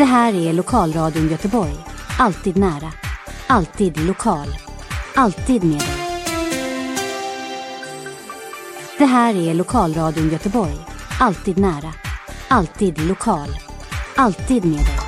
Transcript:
Det här är Lokalradion Göteborg. Alltid nära. Alltid lokal. Alltid med dig. Det här är Lokalradion Göteborg. Alltid nära. Alltid lokal. Alltid med dig.